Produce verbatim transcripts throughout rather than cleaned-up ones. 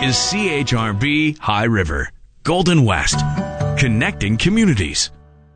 is C H R B High River, Golden West, connecting communities.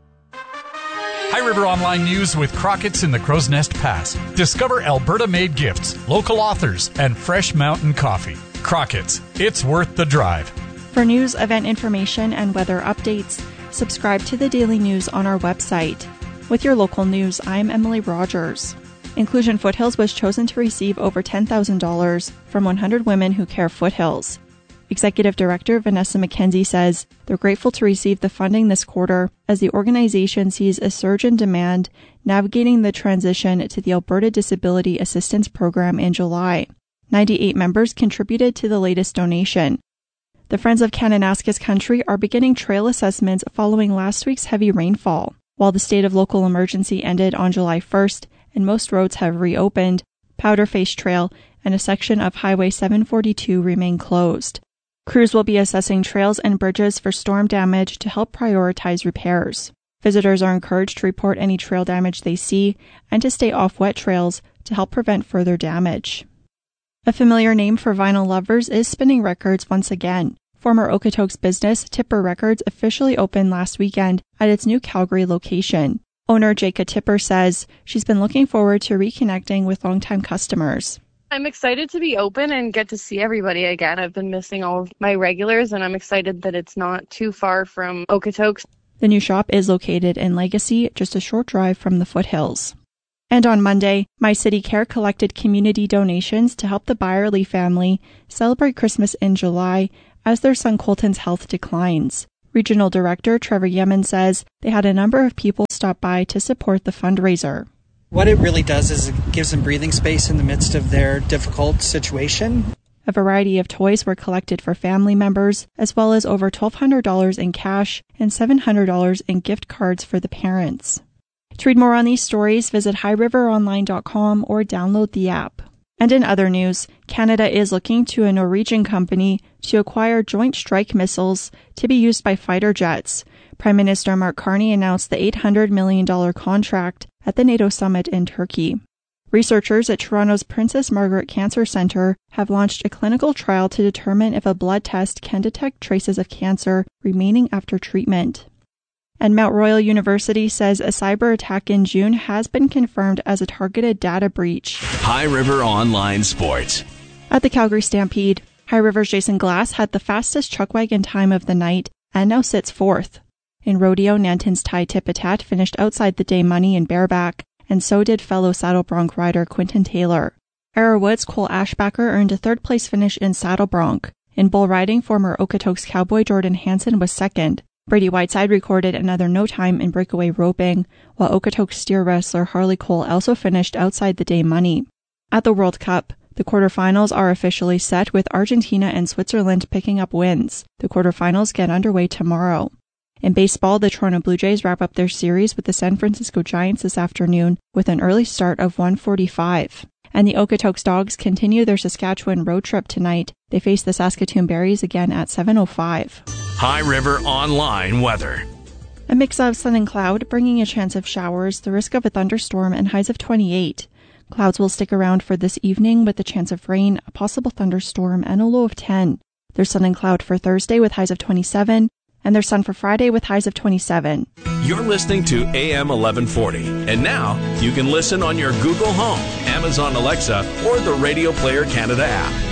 High River Online News with Crockett's in the Crow's Nest Pass. Discover Alberta-made gifts, local authors, and fresh mountain coffee. Crockett's, it's worth the drive. For news, event information, and weather updates, subscribe to the Daily News on our website. With your local news, I'm Emily Rogers. Inclusion Foothills was chosen to receive over ten thousand dollars from one hundred women who care Foothills. Executive Director Vanessa McKenzie says they're grateful to receive the funding this quarter as the organization sees a surge in demand navigating the transition to the Alberta Disability Assistance Program in July. ninety-eight members contributed to the latest donation. The Friends of Kananaskis Country are beginning trail assessments following last week's heavy rainfall. While the state of local emergency ended on July first and most roads have reopened, Powderface Trail and a section of Highway seven forty-two remain closed. Crews will be assessing trails and bridges for storm damage to help prioritize repairs. Visitors are encouraged to report any trail damage they see and to stay off wet trails to help prevent further damage. A familiar name for vinyl lovers is Spinning Records once again. Former Okotoks business Tipper Records officially opened last weekend at its new Calgary location. Owner Jacob Tipper says she's been looking forward to reconnecting with longtime customers. I'm excited to be open and get to see everybody again. I've been missing all of my regulars, and I'm excited that it's not too far from Okotoks. The new shop is located in Legacy, just a short drive from the Foothills. And on Monday, My City Care collected community donations to help the Byerly family celebrate Christmas in July as their son Colton's health declines. Regional Director Trevor Yemen says they had a number of people stop by to support the fundraiser. What it really does is it gives them breathing space in the midst of their difficult situation. A variety of toys were collected for family members, as well as over twelve hundred dollars in cash and seven hundred dollars in gift cards for the parents. To read more on these stories, visit high river online dot com or download the app. And in other news, Canada is looking to a Norwegian company to acquire Joint Strike missiles to be used by fighter jets. Prime Minister Mark Carney announced the eight hundred million dollars contract at the NATO summit in Turkey. Researchers at Toronto's Princess Margaret Cancer Centre have launched a clinical trial to determine if a blood test can detect traces of cancer remaining after treatment. And Mount Royal University says a cyber attack in June has been confirmed as a targeted data breach. High River Online Sports. At the Calgary Stampede, High River's Jason Glass had the fastest chuck wagon time of the night and now sits fourth. In rodeo, Nanton's Ty Tipitat finished outside the day money in bareback, and so did fellow saddle bronc rider Quinton Taylor. Arrowwood's Cole Ashbacker earned a third-place finish in saddle bronc. In bull riding, former Okotoks cowboy Jordan Hansen was second. Brady Whiteside recorded another no time in breakaway roping, while Okotoks steer wrestler Harley Cole also finished outside the day money. At the World Cup, the quarterfinals are officially set with Argentina and Switzerland picking up wins. The quarterfinals get underway tomorrow. In baseball, the Toronto Blue Jays wrap up their series with the San Francisco Giants this afternoon with an early start of one forty-five. And the Okotoks Dogs continue their Saskatchewan road trip tonight. They face the Saskatoon Berries again at seven oh five. High River Online Weather. A mix of sun and cloud, bringing a chance of showers, the risk of a thunderstorm, and highs of twenty-eight. Clouds will stick around for this evening with a chance of rain, a possible thunderstorm, and a low of ten. There's sun and cloud for Thursday with highs of twenty-seven, and there's sun for Friday with highs of twenty-seven. You're listening to A M eleven forty, and now you can listen on your Google Home, Amazon Alexa, or the Radio Player Canada app.